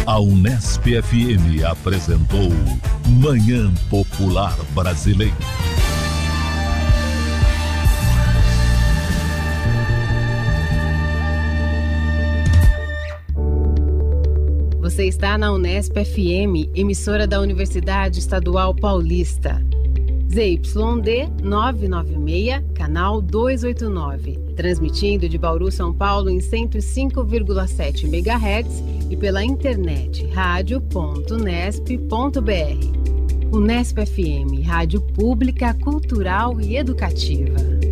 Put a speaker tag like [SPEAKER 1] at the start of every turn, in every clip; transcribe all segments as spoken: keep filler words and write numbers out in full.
[SPEAKER 1] A Unesp F M apresentou Manhã Popular Brasileira.
[SPEAKER 2] Você está na Unesp F M, emissora da Universidade Estadual Paulista. Z Y D novecentos e noventa e seis, canal duzentos e oitenta e nove. Transmitindo de Bauru, São Paulo, em cento e cinco vírgula sete megahertz e pela internet rádio ponto unesp ponto b r. Unesp F M, rádio pública, cultural e educativa.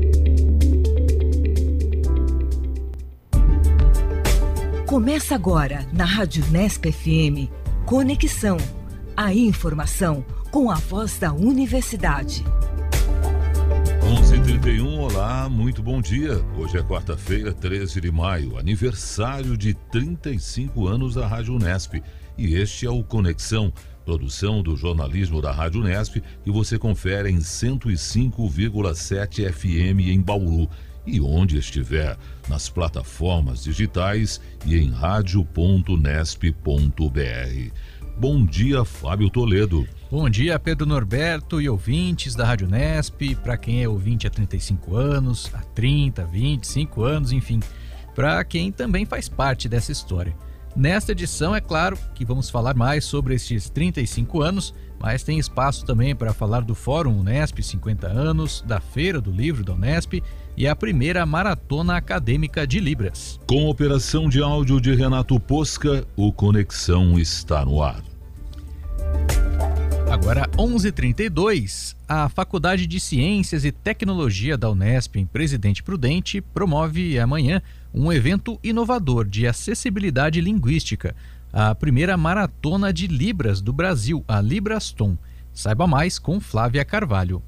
[SPEAKER 3] Começa agora, na Rádio Unesp F M, Conexão, a informação com a voz da universidade.
[SPEAKER 1] onze e trinta e um, olá, muito bom dia. Hoje é quarta-feira, treze de maio, aniversário de trinta e cinco anos da Rádio Unesp. E este é o Conexão, produção do jornalismo da Rádio Unesp, que você confere em cento e cinco vírgula sete F M em Bauru. E onde estiver, nas plataformas digitais e em rádio ponto unesp ponto b r. Bom dia, Fábio Toledo.
[SPEAKER 4] Bom dia, Pedro Norberto e ouvintes da Rádio Unesp, para quem é ouvinte há trinta e cinco anos, há trinta, vinte e cinco anos, enfim, para quem também faz parte dessa história. Nesta edição, é claro que vamos falar mais sobre estes trinta e cinco anos, mas tem espaço também para falar do Fórum Unesp cinquenta anos, da Feira do Livro da Unesp e a primeira Maratona Acadêmica de Libras. Com operação de áudio de Renato Posca, o Conexão está no ar. Agora, onze e trinta e dois, a Faculdade de Ciências e Tecnologia da Unesp, em Presidente Prudente, promove amanhã um evento inovador de acessibilidade linguística, a primeira Maratona de Libras do Brasil, a Libraston. Saiba mais com Flávia Carvalho.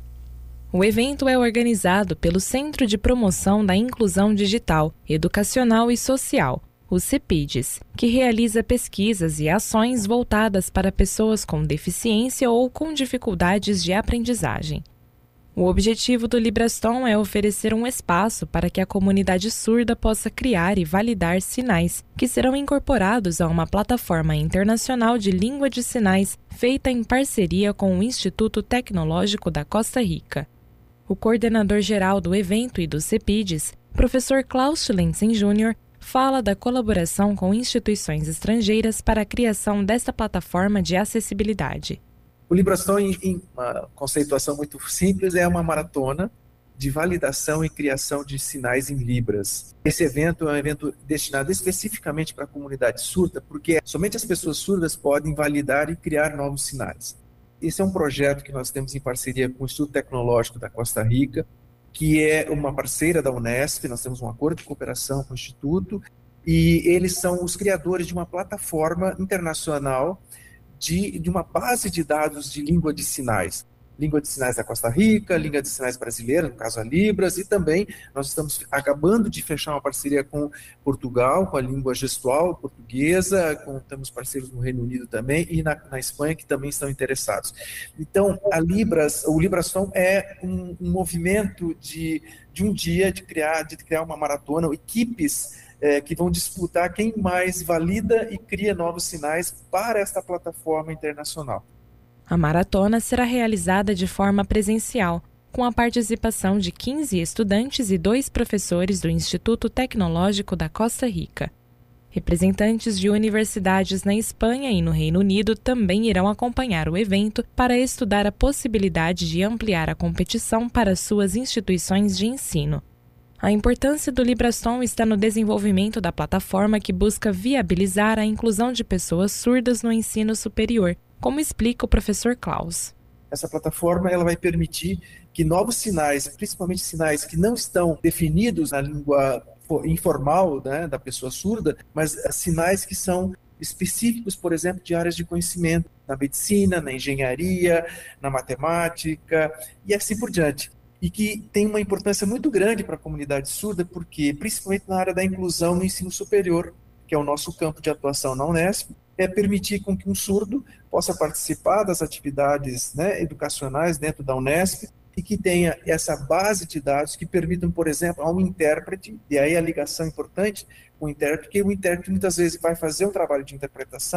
[SPEAKER 5] O evento é organizado pelo Centro de Promoção da Inclusão Digital, Educacional e Social, o CEPIDES, que realiza pesquisas e ações voltadas para pessoas com deficiência ou com dificuldades de aprendizagem. O objetivo do Libraston é oferecer um espaço para que a comunidade surda possa criar e validar sinais, que serão incorporados a uma plataforma internacional de língua de sinais feita em parceria com o Instituto Tecnológico da Costa Rica. O coordenador-geral do evento e do CEPIDES, professor Klaus Schlenzen Júnior, fala da colaboração com instituições estrangeiras para a criação desta plataforma de acessibilidade.
[SPEAKER 6] O Libraston, em uma conceituação muito simples, é uma maratona de validação e criação de sinais em Libras. Esse evento é um evento destinado especificamente para a comunidade surda, porque somente as pessoas surdas podem validar e criar novos sinais. Esse é um projeto que nós temos em parceria com o Instituto Tecnológico da Costa Rica, que é uma parceira da Unesp. Nós temos um acordo de cooperação com o Instituto, e eles são os criadores de uma plataforma internacional de, de uma base de dados de língua de sinais. Língua de sinais da Costa Rica, língua de sinais brasileira, no caso a Libras, e também nós estamos acabando de fechar uma parceria com Portugal, com a língua gestual portuguesa, com, temos parceiros no Reino Unido também, e na, na Espanha, que também estão interessados. Então, a Libras, o Libraston é um, um movimento de, de um dia de criar, de criar uma maratona, equipes é, que vão disputar quem mais valida e cria novos sinais para esta plataforma internacional.
[SPEAKER 5] A maratona será realizada de forma presencial, com a participação de quinze estudantes e dois professores do Instituto Tecnológico da Costa Rica. Representantes de universidades na Espanha e no Reino Unido também irão acompanhar o evento para estudar a possibilidade de ampliar a competição para suas instituições de ensino. A importância do Libraston está no desenvolvimento da plataforma que busca viabilizar a inclusão de pessoas surdas no ensino superior, como explica o professor Klaus.
[SPEAKER 6] Essa plataforma ela vai permitir que novos sinais, principalmente sinais que não estão definidos na língua informal, né, da pessoa surda, mas sinais que são específicos, por exemplo, de áreas de conhecimento, na medicina, na engenharia, na matemática e assim por diante. E que tem uma importância muito grande para a comunidade surda, porque, principalmente na área da inclusão no ensino superior, que é o nosso campo de atuação na Unesp, é permitir com que um surdo possa participar das atividades, né, educacionais dentro da Unesp e que tenha essa base de dados que permitam, por exemplo, a um intérprete, e aí a ligação importante com o intérprete, porque o intérprete muitas vezes vai fazer um trabalho de interpretação,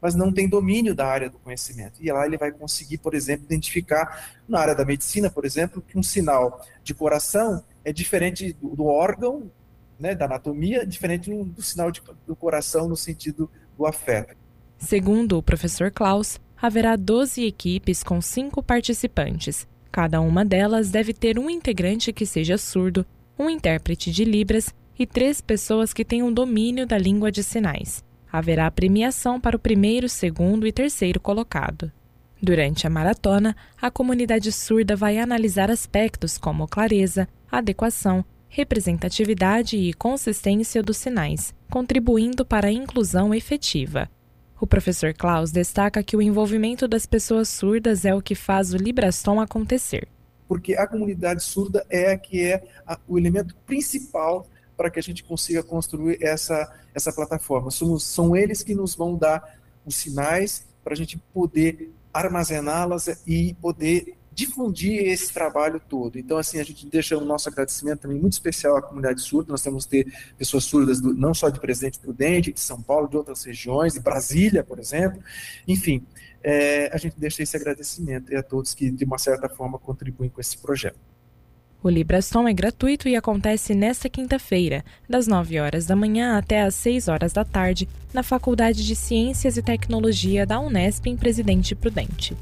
[SPEAKER 6] mas não tem domínio da área do conhecimento. E lá ele vai conseguir, por exemplo, identificar, na área da medicina, por exemplo, que um sinal de coração é diferente do, do órgão, né, da anatomia, diferente do, do sinal de, do coração no sentido do afeto.
[SPEAKER 5] Segundo o professor Klaus, haverá doze equipes com cinco participantes. Cada uma delas deve ter um integrante que seja surdo, um intérprete de Libras e três pessoas que tenham domínio da língua de sinais. Haverá premiação para o primeiro, segundo e terceiro colocado. Durante a maratona, a comunidade surda vai analisar aspectos como clareza, adequação, representatividade e consistência dos sinais, contribuindo para a inclusão efetiva. O professor Klaus destaca que o envolvimento das pessoas surdas é o que faz o Libraston acontecer.
[SPEAKER 6] Porque a comunidade surda é a que é a, o elemento principal para que a gente consiga construir essa, essa plataforma. São, são eles que nos vão dar os sinais para a gente poder armazená-las e poder difundir esse trabalho todo. Então, assim, a gente deixa o nosso agradecimento também muito especial à comunidade surda. Nós temos que ter pessoas surdas do, não só de Presidente Prudente, de São Paulo, de outras regiões, de Brasília, por exemplo. Enfim, é, a gente deixa esse agradecimento a todos que, de uma certa forma, contribuem com esse projeto.
[SPEAKER 5] O Libraston é gratuito e acontece nesta quinta-feira, das nove horas da manhã até às seis horas da tarde, na Faculdade de Ciências e Tecnologia da Unesp, em Presidente Prudente.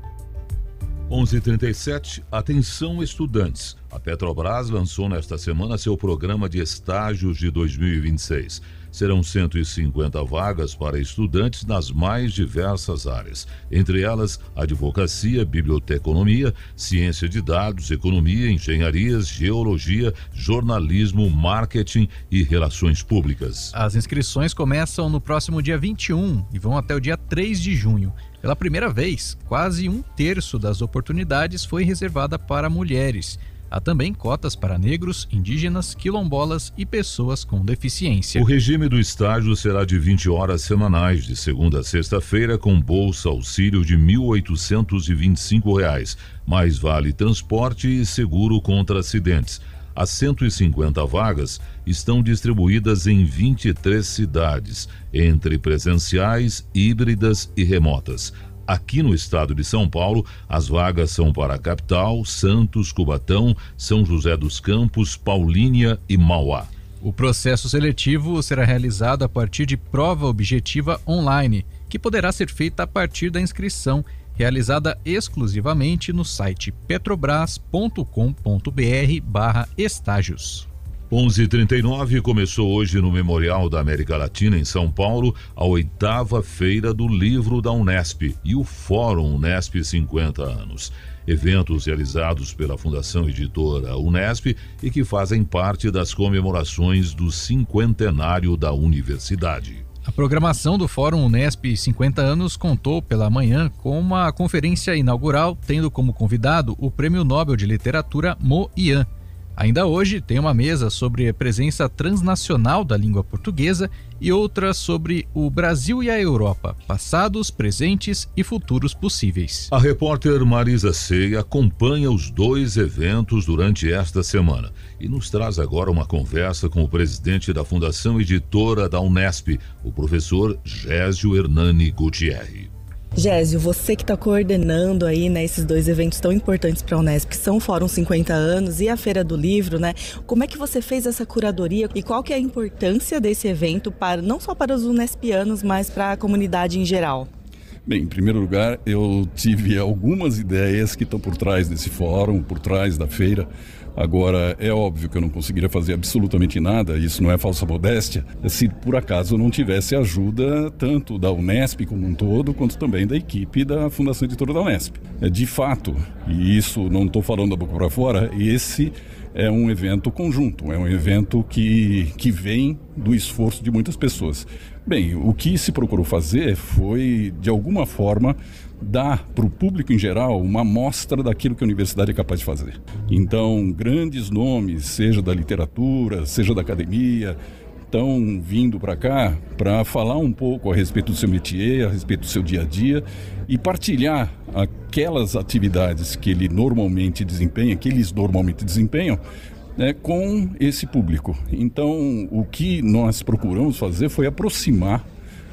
[SPEAKER 1] onze e trinta e sete, atenção estudantes. A Petrobras lançou nesta semana seu programa de estágios de dois mil e vinte e seis. Serão cento e cinquenta vagas para estudantes nas mais diversas áreas, entre elas advocacia, biblioteconomia, ciência de dados, economia, engenharias, geologia, jornalismo, marketing e relações públicas.
[SPEAKER 4] As inscrições começam no próximo dia vinte e um e vão até o dia três de junho. Pela primeira vez, quase um terço das oportunidades foi reservada para mulheres. Há também cotas para negros, indígenas, quilombolas e pessoas com deficiência.
[SPEAKER 1] O regime do estágio será de vinte horas semanais, de segunda a sexta-feira, com bolsa auxílio de mil oitocentos e vinte e cinco reais, mais vale transporte e seguro contra acidentes. As cento e cinquenta vagas estão distribuídas em vinte e três cidades, entre presenciais, híbridas e remotas. Aqui no estado de São Paulo, as vagas são para a capital, Santos, Cubatão, São José dos Campos, Paulínia e Mauá.
[SPEAKER 4] O processo seletivo será realizado a partir de prova objetiva online, que poderá ser feita a partir da inscrição, realizada exclusivamente no site petrobras ponto com ponto br barra estágios.
[SPEAKER 1] onze e trinta e nove, começou hoje no Memorial da América Latina, em São Paulo, a oitava Feira do Livro da Unesp e o Fórum Unesp cinquenta anos. Eventos realizados pela Fundação Editora Unesp e que fazem parte das comemorações do cinquentenário da universidade.
[SPEAKER 4] A programação do Fórum Unesp cinquenta anos contou pela manhã com uma conferência inaugural, tendo como convidado o Prêmio Nobel de Literatura Mo Yan. Ainda hoje tem uma mesa sobre a presença transnacional da língua portuguesa e outra sobre o Brasil e a Europa, passados, presentes e futuros possíveis.
[SPEAKER 1] A repórter Marisa Sei acompanha os dois eventos durante esta semana e nos traz agora uma conversa com o presidente da Fundação Editora da Unesp, o professor Gésio Hernani Gutierre.
[SPEAKER 7] Gésio, você que está coordenando aí, né, esses dois eventos tão importantes para a Unesp, que são o Fórum cinquenta anos e a Feira do Livro, né? Como é que você fez essa curadoria e qual que é a importância desse evento para não só para os unespianos, mas para a comunidade em geral?
[SPEAKER 8] Bem, em primeiro lugar, eu tive algumas ideias que estão por trás desse fórum, por trás da feira. Agora, é óbvio que eu não conseguiria fazer absolutamente nada, isso não é falsa modéstia, se por acaso eu não tivesse ajuda tanto da Unesp como um todo, quanto também da equipe da Fundação Editora da Unesp. De fato, e isso não estou falando da boca para fora, esse é um evento conjunto, é um evento que, que vem do esforço de muitas pessoas. Bem, o que se procurou fazer foi, de alguma forma, dar para o público em geral uma amostra daquilo que a universidade é capaz de fazer. Então, grandes nomes, seja da literatura, seja da academia, estão vindo para cá para falar um pouco a respeito do seu métier, a respeito do seu dia a dia e partilhar aquelas atividades que ele normalmente desempenha, que eles normalmente desempenham, né, com esse público. Então, o que nós procuramos fazer foi aproximar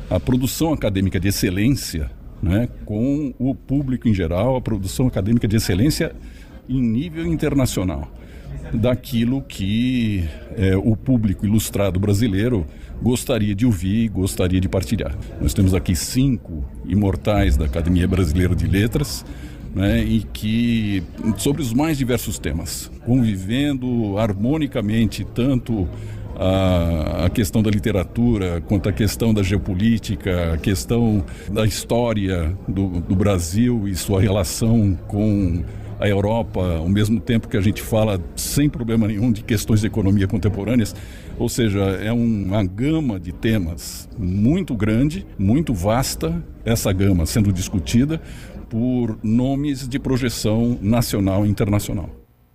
[SPEAKER 8] a produção acadêmica de excelência, né, com o público em geral, a produção acadêmica de excelência em nível internacional, daquilo que é, o público ilustrado brasileiro gostaria de ouvir, gostaria de partilhar. Nós temos aqui cinco imortais da Academia Brasileira de Letras, né, e que, sobre os mais diversos temas, convivendo harmonicamente tanto a, a questão da literatura, quanto a questão da geopolítica, a questão da história do, do Brasil e sua relação com a Europa, ao mesmo tempo que a gente fala sem problema nenhum de questões de economia contemporâneas. Ou seja, é uma gama de temas muito grande, muito vasta, essa gama sendo discutida por nomes de projeção nacional e internacional.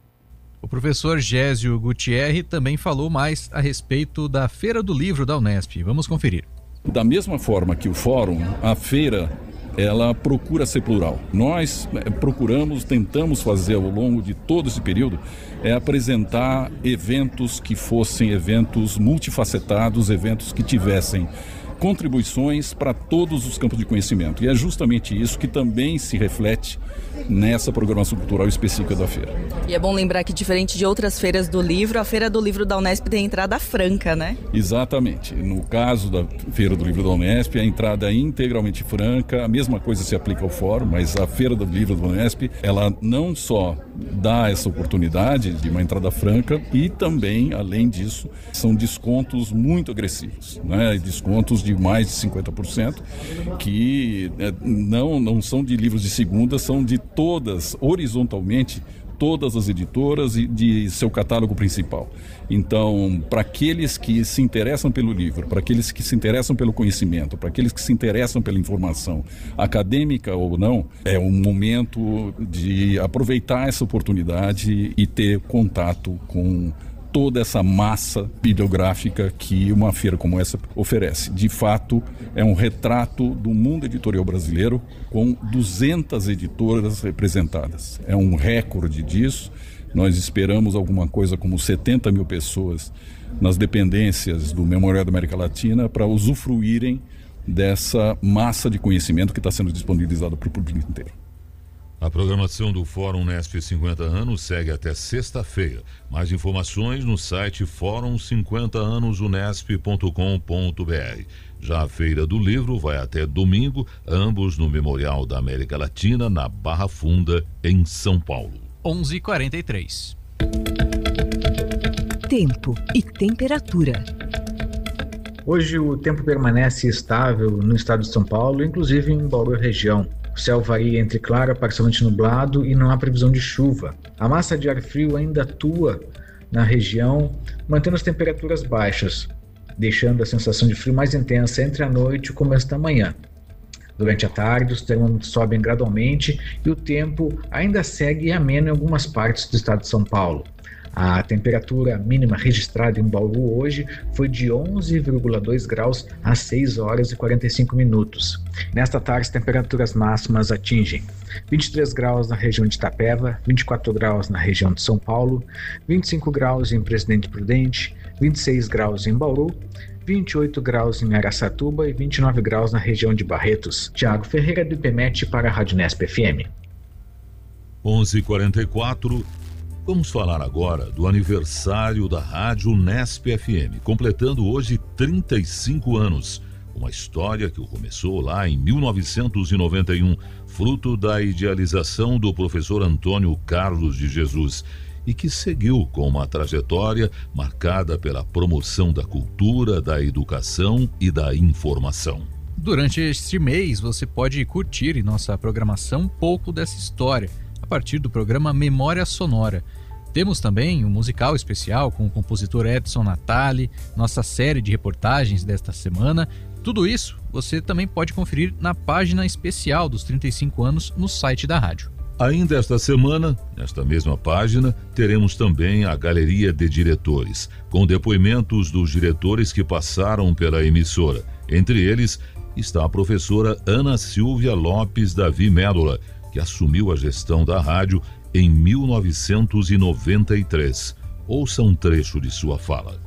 [SPEAKER 4] O professor Gésio Gutierre também falou mais a respeito da Feira do Livro da Unesp. Vamos conferir.
[SPEAKER 8] Da mesma forma que o Fórum, a feira, ela procura ser plural. Nós procuramos, tentamos fazer ao longo de todo esse período, é apresentar eventos que fossem eventos multifacetados, eventos que tivessem contribuições para todos os campos de conhecimento. E é justamente isso que também se reflete nessa programação cultural específica da feira.
[SPEAKER 7] E é bom lembrar que, diferente de outras feiras do livro, a Feira do Livro da Unesp tem entrada franca, né?
[SPEAKER 8] Exatamente. No caso da Feira do Livro da Unesp, a entrada é integralmente franca, a mesma coisa se aplica ao fórum, mas a Feira do Livro da Unesp, ela não só dá essa oportunidade de uma entrada franca, e também, além disso, são descontos muito agressivos, né? Descontos de mais de cinquenta por cento, que é, não, não são de livros de segunda, são de todas, horizontalmente, todas as editoras e de seu catálogo principal. Então, para aqueles que se interessam pelo livro, para aqueles que se interessam pelo conhecimento, para aqueles que se interessam pela informação, acadêmica ou não, é um momento de aproveitar essa oportunidade e ter contato com toda essa massa bibliográfica que uma feira como essa oferece. De fato, é um retrato do mundo editorial brasileiro com duzentas editoras representadas. É um recorde disso. Nós esperamos alguma coisa como setenta mil pessoas nas dependências do Memorial da América Latina para usufruírem dessa massa de conhecimento que está sendo disponibilizada para o público inteiro.
[SPEAKER 1] A programação do Fórum Unesp cinquenta anos segue até sexta-feira. Mais informações no site fórum cinquenta anos unesp ponto com ponto br. Já a Feira do Livro vai até domingo, ambos no Memorial da América Latina, na Barra Funda, em São Paulo.
[SPEAKER 4] onze e quarenta e três.
[SPEAKER 3] Tempo e temperatura.
[SPEAKER 9] Hoje o tempo permanece estável no estado de São Paulo, inclusive em Bauru região. O céu varia entre claro a parcialmente nublado e não há previsão de chuva. A massa de ar frio ainda atua na região, mantendo as temperaturas baixas, deixando a sensação de frio mais intensa entre a noite e o começo da manhã. Durante a tarde, os termômetros sobem gradualmente e o tempo ainda segue ameno em algumas partes do estado de São Paulo. A temperatura mínima registrada em Bauru hoje foi de onze vírgula dois graus às seis horas e quarenta e cinco minutos. Nesta tarde, as temperaturas máximas atingem vinte e três graus na região de Itapeva, vinte e quatro graus na região de São Paulo, vinte e cinco graus em Presidente Prudente, vinte e seis graus em Bauru, vinte e oito graus em Araçatuba e vinte e nove graus na região de Barretos. Tiago Ferreira, do IPMET, para a Rádio Nesp F M.
[SPEAKER 1] onze e quarenta e quatro. Vamos falar agora do aniversário da Rádio Nesp F M, completando hoje trinta e cinco anos. Uma história que começou lá em mil novecentos e noventa e um, fruto da idealização do professor Antônio Carlos de Jesus, e que seguiu com uma trajetória marcada pela promoção da cultura, da educação e da informação.
[SPEAKER 4] Durante este mês, você pode curtir em nossa programação um pouco dessa história, a partir do programa Memória Sonora. Temos também um musical especial com o compositor Edson Natali, nossa série de reportagens desta semana. Tudo isso você também pode conferir na página especial dos trinta e cinco anos no site da rádio.
[SPEAKER 1] Ainda esta semana, nesta mesma página, teremos também a Galeria de Diretores, com depoimentos dos diretores que passaram pela emissora. Entre eles está a professora Ana Silvia Lopes Davi Médola, que assumiu a gestão da rádio em mil novecentos e noventa e três. Ouça um trecho de sua fala.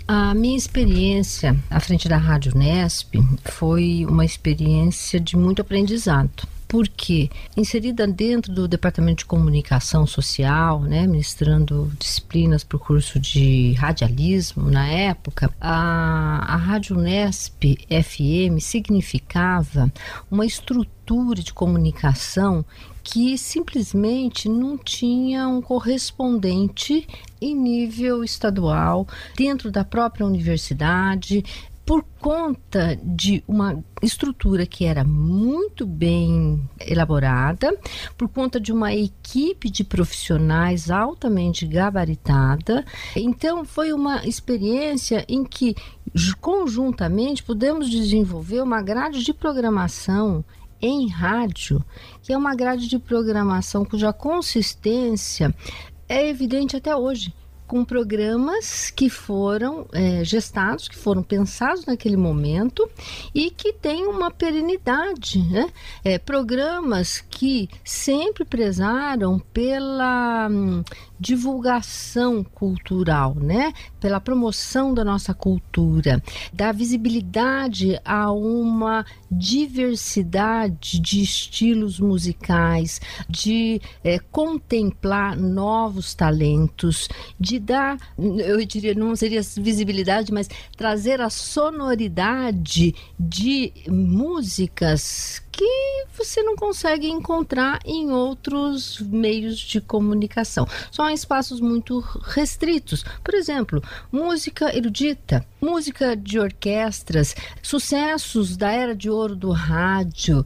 [SPEAKER 10] A minha experiência à frente da Rádio Unesp foi uma experiência de muito aprendizado. Porque, inserida dentro do Departamento de Comunicação Social, né, ministrando disciplinas para o curso de radialismo na época, a, a Rádio Unesp F M significava uma estrutura de comunicação que simplesmente não tinha um correspondente em nível estadual, dentro da própria universidade, por conta de uma estrutura que era muito bem elaborada, por conta de uma equipe de profissionais altamente gabaritada. Então, foi uma experiência em que, conjuntamente, pudemos desenvolver uma grade de programação em rádio, que é uma grade de programação cuja consistência é evidente até hoje, com programas que foram é, gestados, que foram pensados naquele momento e que têm uma perenidade, né? É, programas que sempre prezaram pela hum, divulgação cultural, né? Pela promoção da nossa cultura, da visibilidade a uma diversidade de estilos musicais, de é, contemplar novos talentos, de dar, eu diria, não seria visibilidade, mas trazer a sonoridade de músicas que você não consegue encontrar em outros meios de comunicação. São espaços muito restritos. Por exemplo, música erudita, música de orquestras, sucessos da era de ouro do rádio,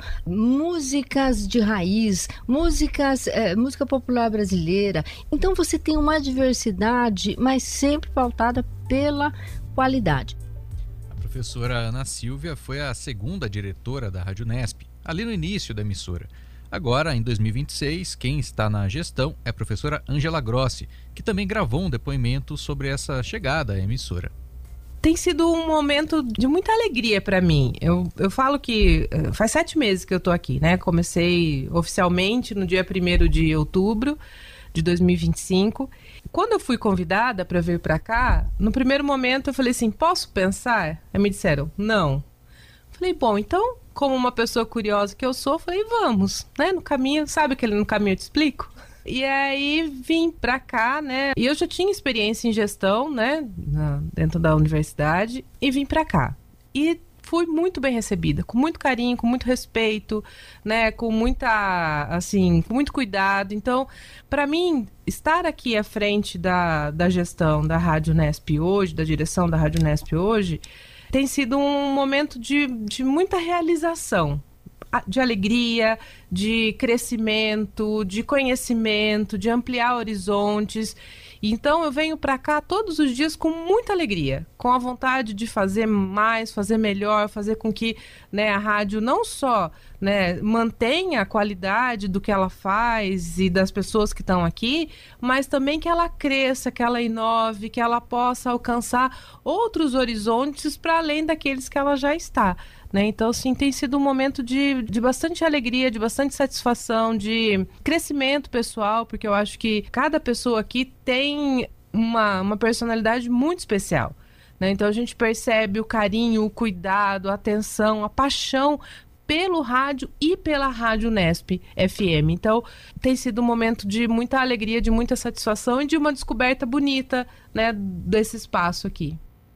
[SPEAKER 10] músicas de raiz, músicas, é, música popular brasileira. Então você tem uma diversidade, mas sempre pautada pela qualidade.
[SPEAKER 4] A professora Ana Silvia foi a segunda diretora da Rádio Unesp, ali no início da emissora. Agora, em dois mil e vinte e seis, quem está na gestão é a professora Ângela Grossi, que também gravou um depoimento sobre essa chegada à emissora.
[SPEAKER 11] Tem sido um momento de muita alegria para mim. Eu, eu falo que faz sete meses que eu estou aqui, né? Comecei oficialmente no dia primeiro de outubro de dois mil e vinte e cinco. Quando eu fui convidada para vir para cá, no primeiro momento eu falei assim, posso pensar? Aí me disseram, não. Falei, bom, então, como uma pessoa curiosa que eu sou, falei, vamos, né? No caminho, sabe aquele no caminho eu te explico? E aí vim pra cá, né? E eu já tinha experiência em gestão, né? Na, dentro da universidade, e vim pra cá. E fui muito bem recebida, com muito carinho, com muito respeito, né? Com muita, assim, com muito cuidado. Então, pra mim, estar aqui à frente da, da gestão da Rádio Unesp hoje, da direção da Rádio Unesp hoje, tem sido um momento de, de muita realização, de alegria, de crescimento, de conhecimento, de ampliar horizontes. Então eu venho para cá todos os dias com muita alegria, com a vontade de fazer mais, fazer melhor, fazer com que, né, a rádio não só, né, mantenha a qualidade do que ela faz e das pessoas que estão aqui, mas também que ela cresça, que ela inove, que ela possa alcançar outros horizontes para além daqueles que ela já está. Né? Então, sim, tem sido um momento de, de bastante alegria, de bastante satisfação, de crescimento pessoal, porque eu acho que cada pessoa aqui tem uma, uma personalidade muito especial. Né? Então, a gente percebe o carinho, o cuidado, a atenção, a paixão pelo rádio e pela Rádio Unesp F M. Então, tem sido um momento de muita alegria, de muita satisfação e de uma descoberta bonita, né, desse espaço aqui.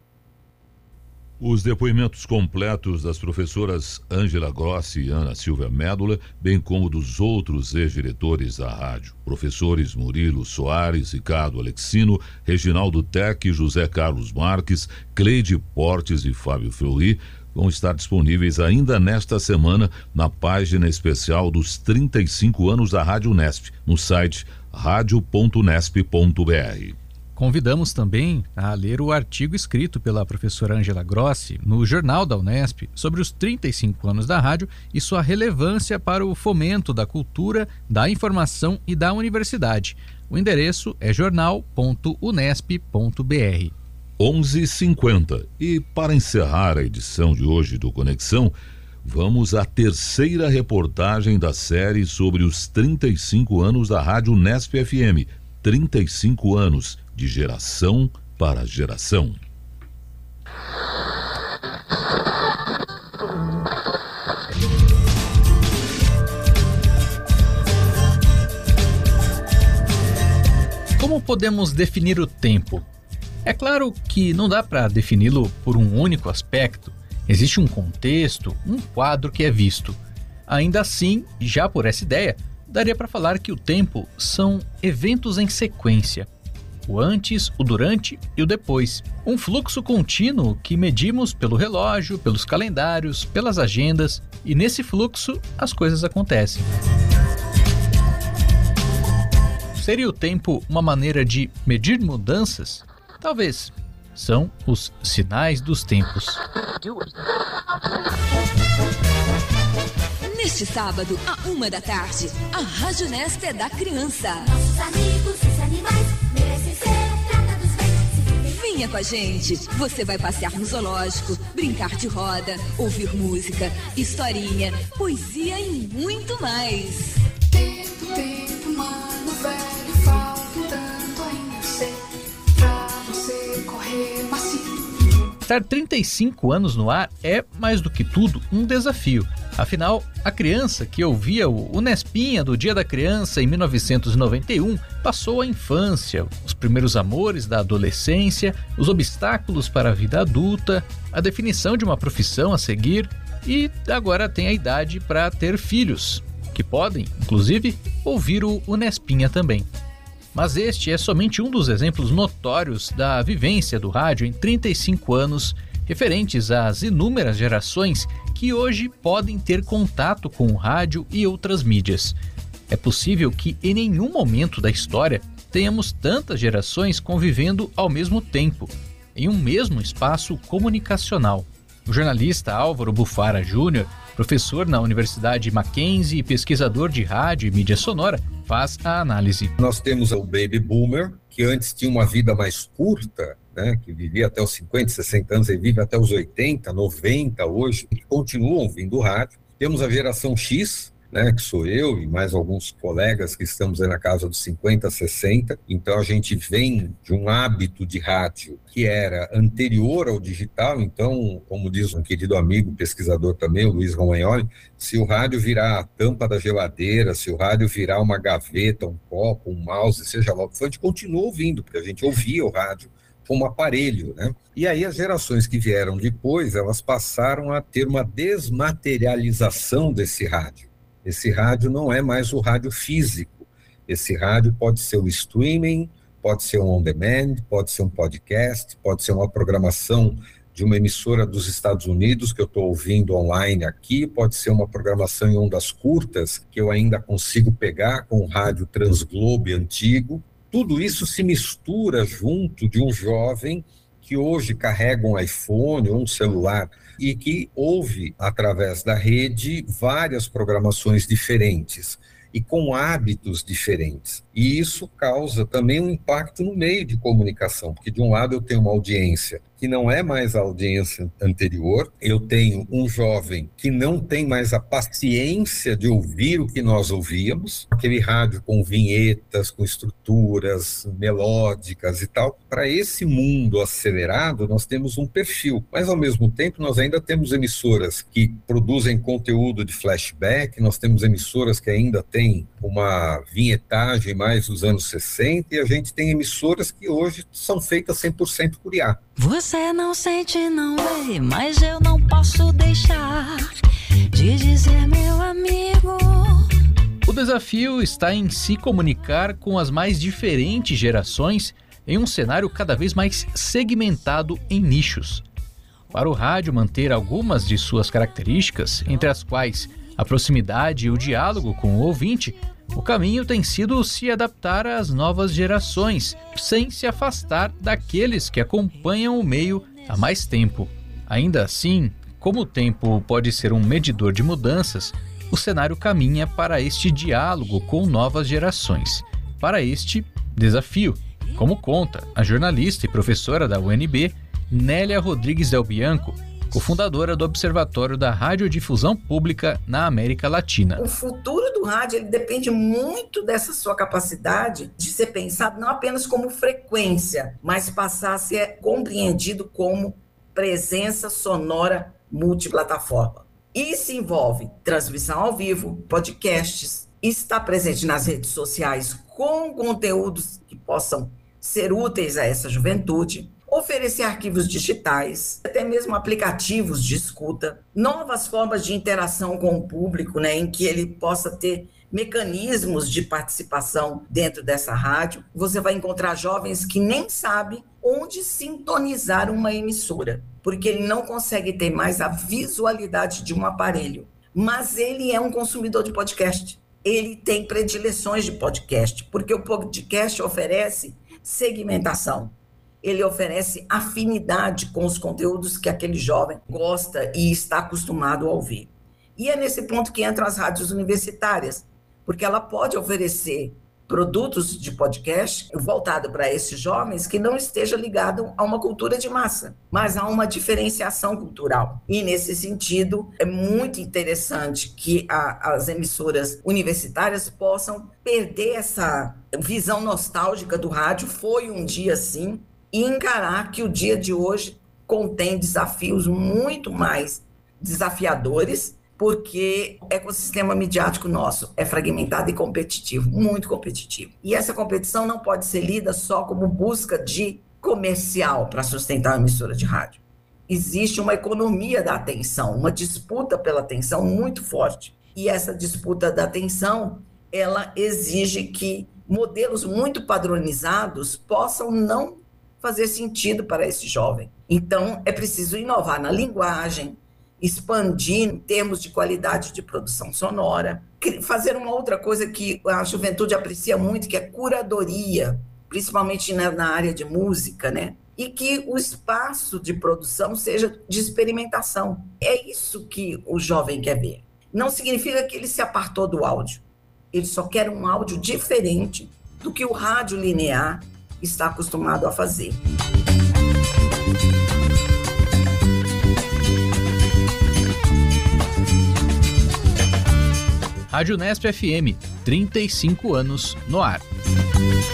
[SPEAKER 1] Os depoimentos completos das professoras Ângela Grossi e Ana Silvia Médula, bem como dos outros ex-diretores da rádio, professores Murilo Soares, Ricardo Alexino, Reginaldo Tec, José Carlos Marques, Cleide Portes e Fábio Fleury, vão estar disponíveis ainda nesta semana na página especial dos trinta e cinco anos da Rádio Unesp, no site radio ponto unesp ponto br.
[SPEAKER 4] Convidamos também a ler o artigo escrito pela professora Ângela Grossi no Jornal da Unesp sobre os trinta e cinco anos da rádio e sua relevância para o fomento da cultura, da informação e da universidade. O endereço é jornal ponto unesp ponto br.
[SPEAKER 1] onze e cinquenta. E para encerrar a edição de hoje do Conexão, vamos à terceira reportagem da série sobre os trinta e cinco anos da Rádio Unesp F M. trinta e cinco anos, de geração para geração.
[SPEAKER 4] podemos definir o tempo? É claro que não dá para defini-lo por um único aspecto. Existe um contexto, um quadro que é visto. Ainda assim, já por essa ideia, daria para falar que o tempo são eventos em sequência. O antes, o durante e o depois. Um fluxo contínuo que medimos pelo relógio, pelos calendários, pelas agendas, e nesse fluxo as coisas acontecem. Seria o tempo uma maneira de medir mudanças? Talvez. São os sinais dos tempos.
[SPEAKER 3] Neste sábado, à uma da tarde, a Rádio Nesp é da criança.
[SPEAKER 12] Nossos amigos, os animais, merecem ser tratados bem.
[SPEAKER 3] Venha com a gente. Você vai passear no zoológico, brincar de roda, ouvir música, historinha, poesia e muito mais.
[SPEAKER 12] Tempo, tempo, mano, velho, falta tanto ainda sei pra você correr macio.
[SPEAKER 4] Estar trinta e cinco anos no ar é, mais do que tudo, um desafio. Afinal, a criança que ouvia o Nespinha do Dia da Criança em mil novecentos e noventa e um passou a infância, os primeiros amores da adolescência, os obstáculos para a vida adulta, a definição de uma profissão a seguir e agora tem a idade para ter filhos, que podem, inclusive, ouvir o Nespinha também. Mas este é somente um dos exemplos notórios da vivência do rádio em trinta e cinco anos, referentes às inúmeras gerações que hoje podem ter contato com o rádio e outras mídias. É possível que em nenhum momento da história tenhamos tantas gerações convivendo ao mesmo tempo, em um mesmo espaço comunicacional. O jornalista Álvaro Bufara Júnior, professor na Universidade Mackenzie e pesquisador de rádio e mídia sonora, faz a análise.
[SPEAKER 13] Nós temos o Baby Boomer, que antes tinha uma vida mais curta, né, que vivia até os cinquenta, sessenta anos, e vive até os oitenta, noventa hoje, e continuam ouvindo rádio. Temos a geração X, né, que sou eu e mais alguns colegas que estamos aí na casa dos cinquenta, sessenta. Então a gente vem de um hábito de rádio que era anterior ao digital. Então, como diz um querido amigo, pesquisador também, o Luiz Romagnoli, se o rádio virar a tampa da geladeira, se o rádio virar uma gaveta, um copo, um mouse, seja lá o que for, a gente continua ouvindo, porque a gente ouvia o rádio como aparelho, né? E aí as gerações que vieram depois, elas passaram a ter uma desmaterialização desse rádio. Esse rádio não é mais o rádio físico. Esse rádio pode ser o streaming, pode ser um on-demand, pode ser um podcast, pode ser uma programação de uma emissora dos Estados Unidos que eu estou ouvindo online aqui, pode ser uma programação em ondas curtas que eu ainda consigo pegar com o rádio Transglobe antigo. Tudo isso se mistura junto de um jovem que hoje carrega um iPhone ou um celular e que ouve, através da rede, várias programações diferentes e com hábitos diferentes. E isso causa também um impacto no meio de comunicação, porque de um lado eu tenho uma audiência que não é mais a audiência anterior, eu tenho um jovem que não tem mais a paciência de ouvir o que nós ouvíamos, aquele rádio com vinhetas, com estruturas melódicas e tal. Para esse mundo acelerado, nós temos um perfil, mas ao mesmo tempo nós ainda temos emissoras que produzem conteúdo de flashback, nós temos emissoras que ainda têm uma vinhetagem mais dos anos sessenta, e a gente tem emissoras que hoje são feitas cem por cento por I A.
[SPEAKER 3] Você não sente, não vê, mas eu não posso deixar de dizer, meu amigo.
[SPEAKER 4] O desafio está em se comunicar com as mais diferentes gerações em um cenário cada vez mais segmentado em nichos. Para o rádio manter algumas de suas características, entre as quais a proximidade e o diálogo com o ouvinte, o caminho tem sido se adaptar às novas gerações, sem se afastar daqueles que acompanham o meio há mais tempo. Ainda assim, como o tempo pode ser um medidor de mudanças, o cenário caminha para este diálogo com novas gerações, para este desafio, como conta a jornalista e professora da U N B, Nélia Rodrigues Del Bianco, cofundadora do Observatório da Radiodifusão Pública na América Latina.
[SPEAKER 14] O futuro do rádio ele depende muito dessa sua capacidade de ser pensado não apenas como frequência, mas passar a ser compreendido como presença sonora multiplataforma. Isso envolve transmissão ao vivo, podcasts, estar presente nas redes sociais com conteúdos que possam ser úteis a essa juventude, oferecer arquivos digitais, até mesmo aplicativos de escuta, novas formas de interação com o público, né, em que ele possa ter mecanismos de participação dentro dessa rádio. Você vai encontrar jovens que nem sabem onde sintonizar uma emissora, porque ele não consegue ter mais a visualidade de um aparelho. Mas ele é um consumidor de podcast. Ele tem predileções de podcast, porque o podcast oferece segmentação. Ele oferece afinidade com os conteúdos que aquele jovem gosta e está acostumado a ouvir. E é nesse ponto que entram as rádios universitárias, porque ela pode oferecer produtos de podcast voltado para esses jovens que não esteja ligado a uma cultura de massa, mas a uma diferenciação cultural. E nesse sentido, é muito interessante que a, as emissoras universitárias possam perder essa visão nostálgica do rádio, foi um dia assim, e encarar que o dia de hoje contém desafios muito mais desafiadores, porque o ecossistema midiático nosso é fragmentado e competitivo, muito competitivo. E essa competição não pode ser lida só como busca de comercial para sustentar a emissora de rádio. Existe uma economia da atenção, uma disputa pela atenção muito forte. E essa disputa da atenção, ela exige que modelos muito padronizados possam não fazer sentido para esse jovem. Então, é preciso inovar na linguagem, expandir em termos de qualidade de produção sonora, fazer uma outra coisa que a juventude aprecia muito, que é curadoria, principalmente na, na área de música, né? E que o espaço de produção seja de experimentação. É isso que o jovem quer ver. Não significa que ele se apartou do áudio. Ele só quer um áudio diferente do que o rádio linear está acostumado a fazer.
[SPEAKER 4] Rádio Nesp F M, trinta e cinco anos no ar.